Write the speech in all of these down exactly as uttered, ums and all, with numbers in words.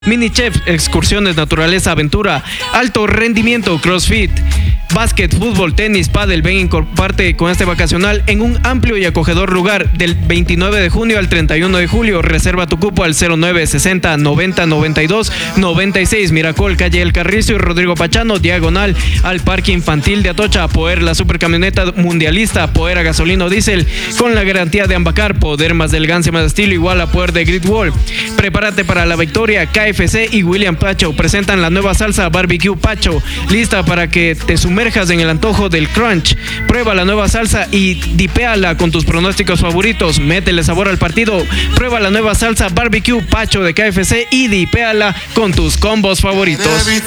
Mini Chef, excursiones, naturaleza, aventura, alto rendimiento, CrossFit, básquet, fútbol, tenis, pádel. Ven y comparte con este vacacional en un amplio y acogedor lugar del veintinueve de junio al treinta y uno de julio. Reserva tu cupo al cero nueve sesenta noventa noventa y dos noventa y seis. Miracol, calle El Carrizo y Rodrigo Pachano, diagonal al Parque Infantil de Atocha. Poder, la supercamioneta mundialista, Poder a gasolina o diésel con la garantía de Ambacar. Poder más elegancia más estilo igual a Poder de Grid Wall. Prepárate para la victoria. K F C y William Pacho presentan la nueva salsa Barbecue Pacho, lista para que te sumerjas en el antojo del crunch. Prueba la nueva salsa y dipéala con tus pronósticos favoritos. Métele sabor al partido. Prueba la nueva salsa Barbecue Pacho de K F C y dipéala con tus combos favoritos.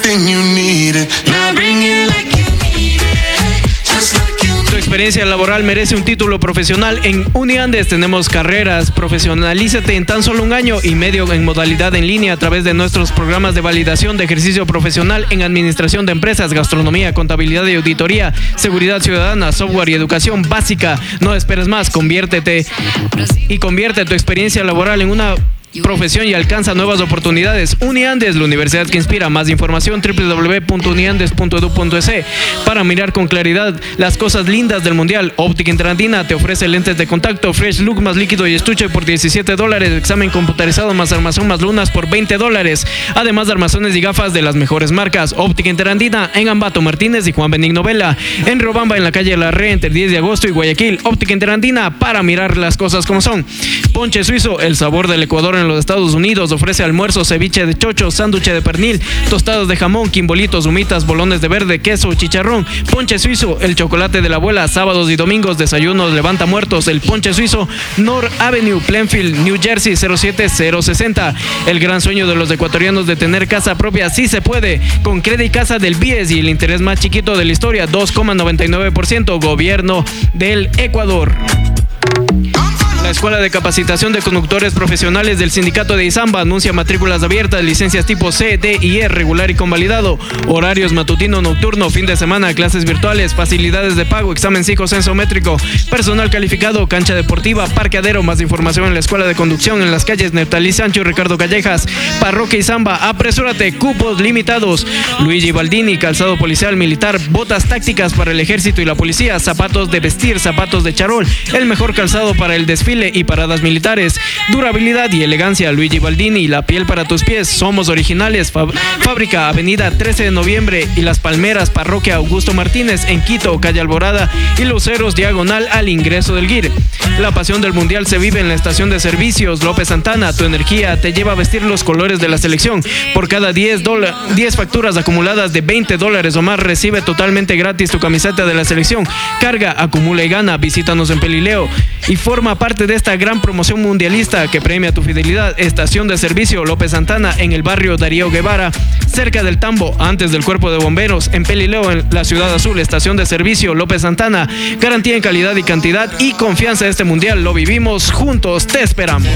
Tu experiencia laboral merece un título profesional. En Uniandes tenemos carreras. Profesionalízate en tan solo un año y medio en modalidad en línea a través de nuestros programas de validación de ejercicio profesional en administración de empresas, gastronomía, contabilidad y auditoría, seguridad ciudadana, software y educación básica. No esperes más, conviértete y convierte tu experiencia laboral en una profesión y alcanza nuevas oportunidades. Uniandes, la universidad que inspira. Más información doble u doble u doble u punto uniandes punto edu punto es. Para mirar con claridad las cosas lindas del mundial, Óptica Interandina te ofrece lentes de contacto Fresh Look más líquido y estuche por diecisiete dólares, examen computarizado más armazón más lunas por veinte dólares, además de armazones y gafas de las mejores marcas. Óptica Interandina en Ambato Martínez y Juan Benigno Vela, en Robamba en la calle La Re entre diez de agosto y Guayaquil. Óptica Interandina para mirar las cosas como son. Ponche Suizo, el sabor del Ecuador en los Estados Unidos, ofrece almuerzo, ceviche de chocho, sándwich de pernil, tostadas de jamón, quimbolitos, humitas, bolones de verde, queso, chicharrón. Ponche Suizo, el chocolate de la abuela, sábados y domingos, desayunos, levanta muertos. El Ponche Suizo, North Avenue, Plainfield, New Jersey, cero siete cero sesenta. El gran sueño de los ecuatorianos de tener casa propia, sí se puede. Con Credit Casa del B I E S y el interés más chiquito de la historia, dos coma noventa y nueve por ciento. Gobierno del Ecuador. La Escuela de Capacitación de Conductores Profesionales del Sindicato de Izamba anuncia matrículas abiertas, licencias tipo C, D y E, regular y convalidado, horarios matutino, nocturno, fin de semana, clases virtuales, facilidades de pago, examen psicosensométrico, personal calificado, cancha deportiva, parqueadero. Más información en la Escuela de Conducción en las calles Neftalí Sancho y Ricardo Callejas. Parroquia Izamba, apresúrate, cupos limitados. Luigi Baldini, calzado policial militar, botas tácticas para el ejército y la policía, zapatos de vestir, zapatos de charol, el mejor calzado para el desfile y paradas militares, durabilidad y elegancia. Luigi Baldini, la piel para tus pies, somos originales. Fab- Fábrica, avenida trece de noviembre y Las Palmeras, parroquia Augusto Martínez en Quito, calle Alborada y Luceros, diagonal al ingreso del G I R. La pasión del mundial se vive en la estación de servicios López Santana. Tu energía te lleva a vestir los colores de la selección. Por cada diez, dola- diez facturas acumuladas de veinte dólares o más, recibe totalmente gratis tu camiseta de la selección. Carga, acumula y gana. Visítanos en Pelileo y forma parte de esta gran promoción mundialista que premia tu fidelidad. Estación de servicio López Santana en el barrio Darío Guevara, cerca del Tambo, antes del Cuerpo de Bomberos, en Pelileo, en la Ciudad Azul. Estación de servicio López Santana, garantía en calidad y cantidad y confianza de este mundial. Lo vivimos juntos, te esperamos.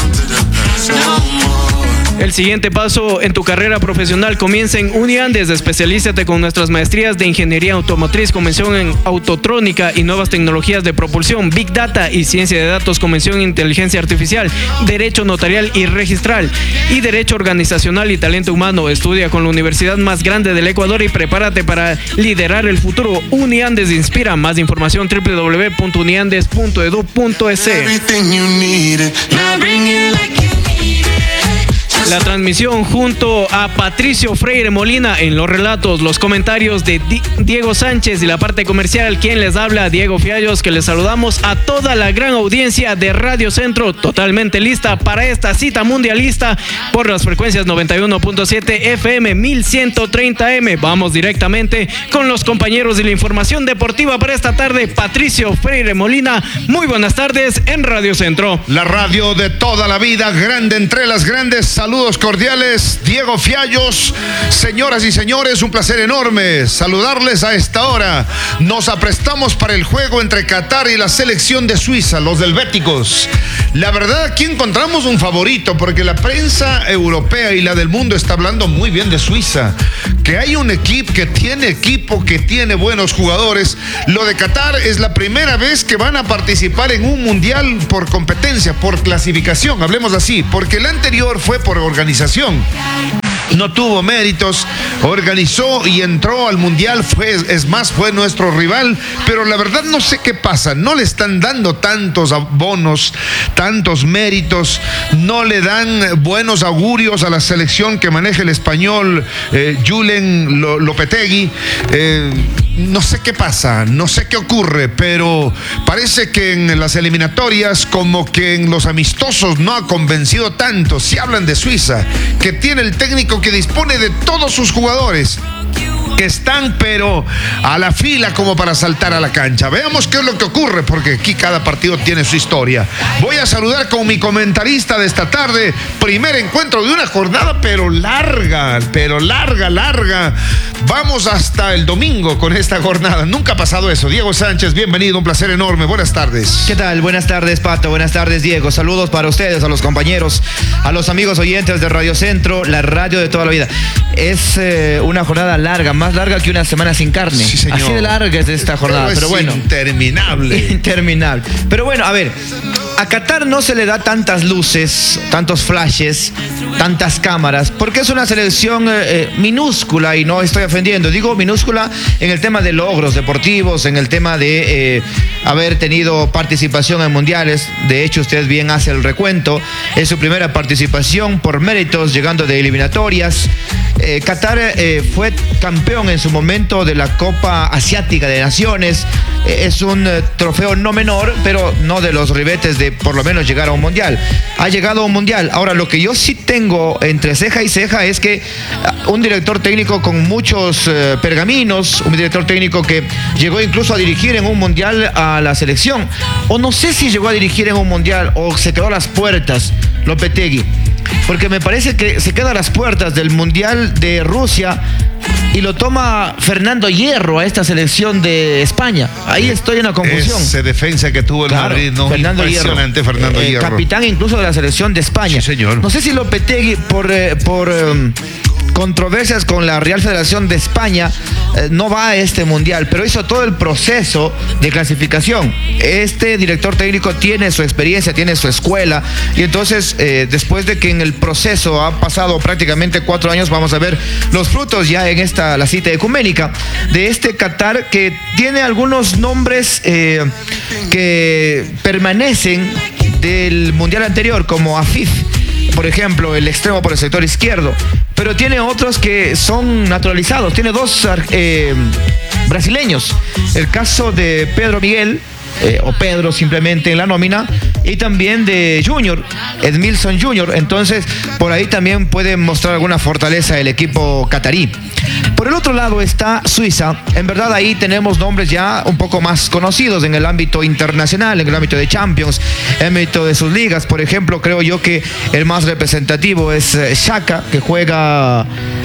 El siguiente paso en tu carrera profesional comienza en Uniandes. Especialízate con nuestras maestrías de Ingeniería Automotriz, Convención en Autotrónica y Nuevas Tecnologías de Propulsión, Big Data y Ciencia de Datos, Convención en Inteligencia Artificial, Derecho Notarial y Registral y Derecho Organizacional y Talento Humano. Estudia con la universidad más grande del Ecuador y prepárate para liderar el futuro. Uniandes inspira. Más información doble u doble u doble u punto uniandes punto edu punto es. La transmisión junto a Patricio Freire Molina en los relatos, los comentarios de Di- Diego Sánchez y la parte comercial. Quien les habla, Diego Fiallos, que les saludamos a toda la gran audiencia de Radio Centro, totalmente lista para esta cita mundialista por las frecuencias noventa y uno punto siete F M, mil ciento treinta M. Vamos directamente con los compañeros de la información deportiva para esta tarde. Patricio Freire Molina, muy buenas tardes en Radio Centro. La radio de toda la vida, grande entre las grandes. Saludos cordiales, Diego Fiallos. Señoras y señores, un placer enorme saludarles a esta hora. Nos aprestamos para el juego entre Qatar y la selección de Suiza, los helvéticos. La verdad, aquí encontramos un favorito, porque la prensa europea y la del mundo está hablando muy bien de Suiza, que hay un equipo que tiene equipo, que tiene buenos jugadores. Lo de Qatar es la primera vez que van a participar en un mundial por competencia, por clasificación, hablemos así, porque el anterior fue por organización. No tuvo méritos, organizó y entró al mundial, fue, es más, fue nuestro rival, pero la verdad no sé qué pasa, no le están dando tantos bonos, tantos méritos, no le dan buenos augurios a la selección que maneja el español eh, Julen Lopetegui. Eh, no sé qué pasa, no sé qué ocurre, pero parece que en las eliminatorias, como que en los amistosos, no ha convencido tanto. Si hablan de Suiza, que tiene el técnico que dispone de todos sus jugadores, que están pero a la fila como para saltar a la cancha. Veamos qué es lo que ocurre, porque aquí cada partido tiene su historia. Voy a saludar con mi comentarista de esta tarde. Primer encuentro de una jornada pero larga, pero larga, larga. Vamos hasta el domingo con esta jornada. Nunca ha pasado eso. Diego Sánchez, bienvenido, un placer enorme. Buenas tardes. ¿Qué tal? Buenas tardes, Pato. Buenas tardes, Diego. Saludos para ustedes, a los compañeros, a los amigos oyentes de Radio Centro, la radio de toda la vida. Es eh, una jornada larga, más larga que una semana sin carne. Sí, señor. Así de larga es esta jornada, pero, pero es bueno. Interminable. Interminable. Pero bueno, a ver, a Qatar no se le da tantas luces, tantos flashes, tantas cámaras, porque es una selección eh, minúscula, y no estoy ofendiendo, digo minúscula en el tema de logros deportivos, en el tema de eh, haber tenido participación en mundiales. De hecho, usted bien hace el recuento, es su primera participación por méritos, llegando de eliminatorias. Eh, Qatar eh, fue campeón en su momento de la Copa Asiática de Naciones. Eh, es un eh, trofeo no menor, pero no de los ribetes de por lo menos llegar a un mundial. Ha llegado a un mundial. Ahora, lo que yo sí tengo entre ceja y ceja es que uh, un director técnico con muchos uh, pergaminos, un director técnico que llegó incluso a dirigir en un mundial a la selección, o no sé si llegó a dirigir en un mundial o se quedó a las puertas, Lopetegui, porque me parece que se queda a las puertas del mundial de Rusia y lo toma Fernando Hierro a esta selección de España. Ahí estoy en la confusión. Ese defensa que tuvo el Claro, Madrid, ¿no? Fernando Impresionante, Hierro. Fernando Eh, Hierro. Capitán incluso de la selección de España. Sí, señor. No sé si Lopetegui, por, eh, por eh, controversias con la Real Federación de España, eh, no va a este mundial, pero hizo todo el proceso de clasificación. Este director técnico tiene su experiencia, tiene su escuela, y entonces, eh, después de que en el proceso ha pasado prácticamente cuatro años, vamos a ver los frutos ya en esta, la cita ecuménica de este Qatar, que tiene algunos nombres eh, que permanecen del mundial anterior, como Afif, por ejemplo, el extremo por el sector izquierdo, pero tiene otros que son naturalizados. Tiene dos eh, brasileños, el caso de Pedro Miguel, eh, o Pedro simplemente en la nómina, y también de Junior, Edmilson Junior. Entonces, por ahí también puede mostrar alguna fortaleza el equipo catarí. Por el otro lado está Suiza. En verdad, ahí tenemos nombres ya un poco más conocidos en el ámbito internacional, en el ámbito de Champions, en el ámbito de sus ligas. Por ejemplo, creo yo que el más representativo es Xhaka, que juega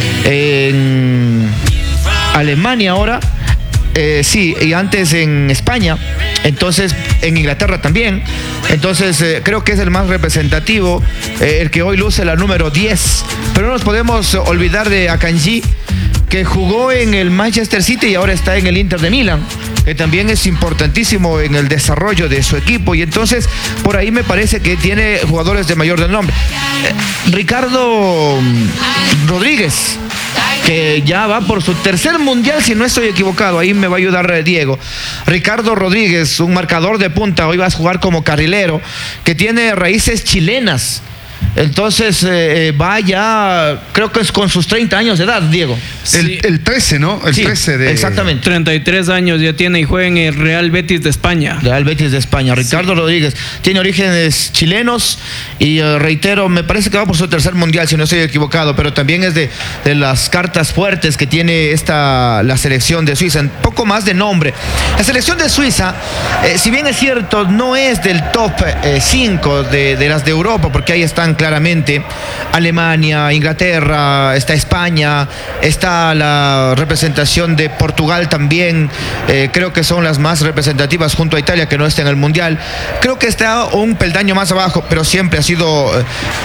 en Alemania ahora. Eh, sí, y antes en España, entonces en Inglaterra también. Entonces eh, creo que es el más representativo, eh, el que hoy luce la número diez. Pero no nos podemos olvidar de Akanji, que jugó en el Manchester City y ahora está en el Inter de Milán, que también es importantísimo en el desarrollo de su equipo. Y entonces por ahí me parece que tiene jugadores de mayor renombre. eh, Ricardo Rodríguez, que ya va por su tercer mundial, si no estoy equivocado, ahí me va a ayudar Diego. Ricardo Rodríguez, un marcador de punta, hoy va a jugar como carrilero, que tiene raíces chilenas. Entonces eh, va ya, creo que es con sus treinta años de edad, Diego. El, el trece, ¿no? El Sí, trece de... exactamente. treinta y tres años ya tiene y juega en el Real Betis de España. Real Betis de España. Ricardo sí. Rodríguez tiene orígenes chilenos y uh, reitero, me parece que va por su tercer mundial, si no estoy equivocado, pero también es de, de las cartas fuertes que tiene esta la selección de Suiza. Un poco más de nombre. La selección de Suiza, eh, si bien es cierto, no es del top cinco eh, de, de las de Europa, porque ahí están están claramente Alemania, Inglaterra, está España, está la representación de Portugal también, eh, creo que son las más representativas junto a Italia, que no está en el Mundial. Creo que está un peldaño más abajo, pero siempre ha sido eh,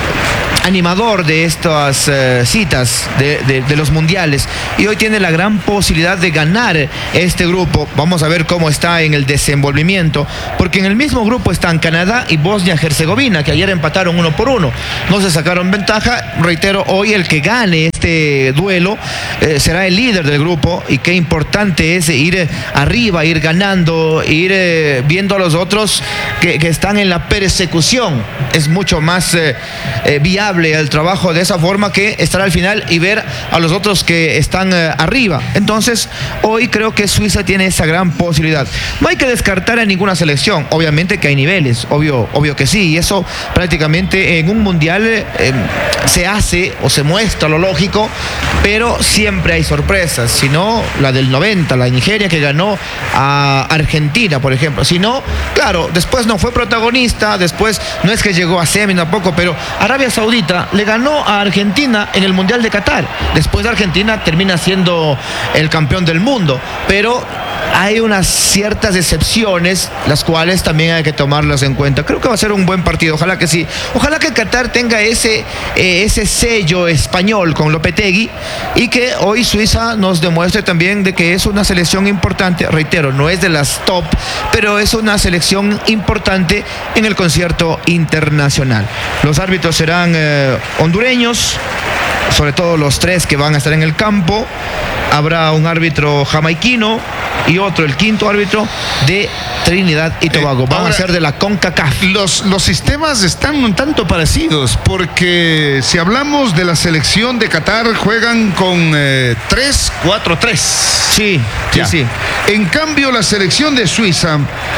animador de estas eh, citas de, de, de los mundiales, y hoy tiene la gran posibilidad de ganar este grupo. Vamos a ver cómo está en el desenvolvimiento, porque en el mismo grupo están Canadá y Bosnia-Herzegovina, que ayer empataron uno por uno, no se sacaron ventaja. Reitero, hoy el que gane este duelo eh, será el líder del grupo, y qué importante es ir arriba, ir ganando, ir eh, viendo a los otros que, que están en la persecución. Es mucho más eh, eh, viable el trabajo de esa forma que estar al final y ver a los otros que están eh, arriba. Entonces hoy creo que Suiza tiene esa gran posibilidad. No hay que descartar a ninguna selección, obviamente que hay niveles, obvio, obvio que sí, y eso prácticamente en un mundial eh, se hace o se muestra lo lógico, pero siempre hay sorpresas. Si no, la del noventa, la de Nigeria, que ganó a Argentina, por ejemplo. Si no, claro, después no fue protagonista, después no es que llegó a semi tampoco, pero Arabia Saudita le ganó a Argentina en el Mundial de Qatar. Después de Argentina termina siendo el campeón del mundo, pero hay unas ciertas excepciones, las cuales también hay que tomarlas en cuenta. Creo que va a ser un buen partido, ojalá que sí. Ojalá que Qatar tenga ese, eh, ese sello español con Lopetegui, y que hoy Suiza nos demuestre también de que es una selección importante. Reitero, no es de las top, pero es una selección importante en el concierto internacional. Los árbitros serán eh, hondureños, sobre todo los tres que van a estar en el campo. Habrá un árbitro jamaiquino y otro, el quinto árbitro, de Trinidad y Tobago. Van Ahora, a ser de la CONCACAF. Los, los sistemas están un tanto parecidos, porque si hablamos de la selección de Qatar, juegan con eh, tres cuatro tres. Sí, sí, sí. En cambio, la selección de Suiza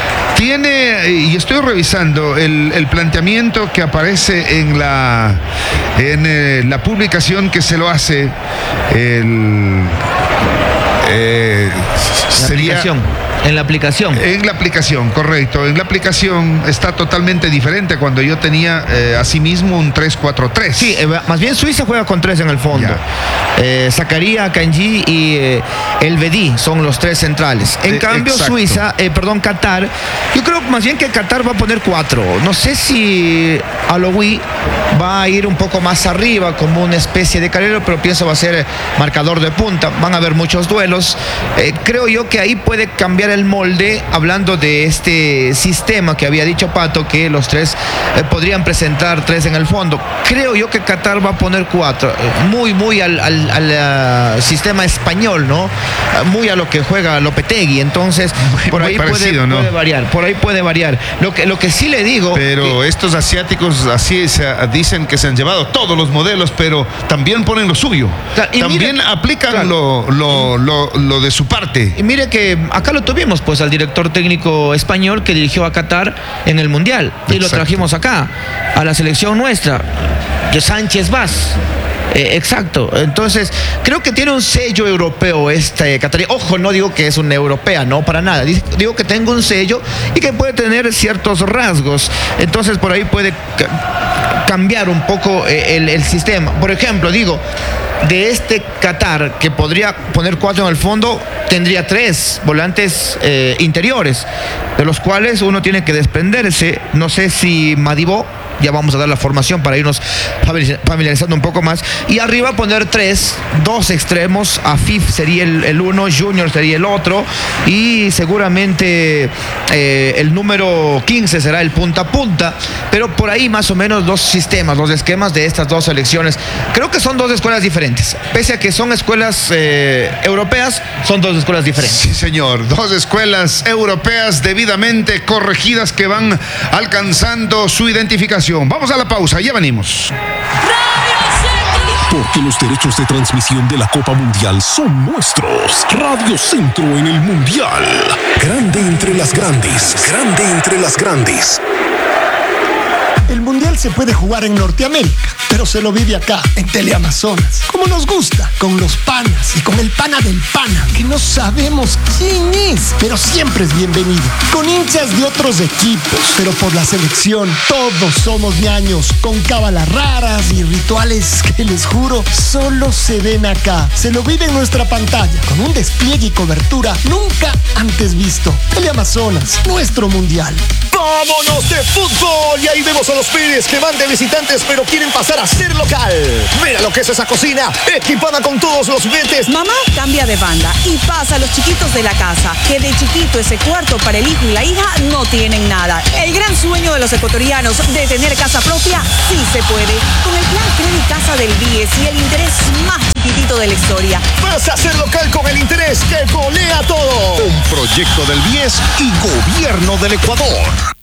tiene, y estoy revisando el, el planteamiento que aparece en la, en eh, la publicación que se lo hace, el... Eh, la sería aplicación. En la aplicación. En la aplicación, correcto. En la aplicación está totalmente diferente cuando yo tenía eh, asimismo un tres cuatro tres. Sí, eh, más bien Suiza juega con tres en el fondo. Eh, Zakaria, Kanji y eh, El Bedí son los tres centrales. En eh, cambio, exacto. Suiza, eh, perdón, Qatar, yo creo más bien que Qatar va a poner cuatro. No sé si Aloui va a ir un poco más arriba como una especie de carrero, pero pienso va a ser marcador de punta. Van a haber muchos duelos. Eh, creo yo que ahí puede cambiar el molde, hablando de este sistema que había dicho Pato, que los tres eh, podrían presentar tres en el fondo. Creo yo que Qatar va a poner cuatro, eh, muy, muy al, al, al uh, sistema español, ¿no? Uh, muy a lo que juega Lopetegui. Entonces, muy, por ahí parecido, puede, ¿no? puede variar, por ahí puede variar. Lo que, lo que sí le digo... Pero que, estos asiáticos así se, dicen que se han llevado todos los modelos, pero también ponen lo suyo. Claro, también mire, aplican claro, lo, lo, lo, lo de su parte. Y mire que acá lo tuvimos, pues al director técnico español que dirigió a Qatar en el Mundial. Exacto. Y lo trajimos acá, a la selección nuestra, que Sánchez Vaz. Eh, exacto, entonces creo que tiene un sello europeo este Qatar. Ojo, no digo que es una europea, no, para nada. Digo que tengo un sello y que puede tener ciertos rasgos. Entonces por ahí puede ca cambiar un poco eh, el, el sistema. Por ejemplo, digo, de este Qatar, que podría poner cuatro en el fondo, tendría tres volantes eh, interiores, de los cuales uno tiene que desprenderse. No sé si Madibo, ya vamos a dar la formación para irnos familiarizando un poco más, y arriba poner tres, dos extremos. Afif sería el, el uno, Junior sería el otro, y seguramente eh, el número quince será el punta a punta. Pero por ahí más o menos los sistemas, los esquemas de estas dos selecciones, creo que son dos escuelas diferentes. Pese a que son escuelas eh, europeas, son dos escuelas diferentes. Sí, señor, dos escuelas europeas debidamente corregidas que van alcanzando su identificación. Vamos a la pausa, ya venimos. Porque los derechos de transmisión de la Copa Mundial son nuestros. Radio Centro en el Mundial. Grande entre las grandes. Grande entre las grandes. El Mundial se puede jugar en Norteamérica, pero se lo vive acá, en Teleamazonas. Como nos gusta, con los panas y con el pana del pana, que no sabemos quién es, pero siempre es bienvenido. Con hinchas de otros equipos, pero por la selección, todos somos ñaños, con cábalas raras y rituales que les juro, solo se ven acá. Se lo vive en nuestra pantalla, con un despliegue y cobertura nunca antes visto. Teleamazonas, nuestro Mundial. ¡Vámonos de fútbol! Y ahí vemos a los Pérez que van de visitantes pero quieren pasar a ser local. Mira lo que es esa cocina, equipada con todos los juguetes. Mamá cambia de banda y pasa a los chiquitos de la casa, que de chiquito ese cuarto para el hijo y la hija no tienen nada. El gran sueño de los ecuatorianos de tener casa propia sí se puede. Con el plan Credit Casa del B I E S y el interés más chiquitito de la historia. Vas a ser local con el interés que golea todo. Un proyecto del B I E S y Gobierno del Ecuador.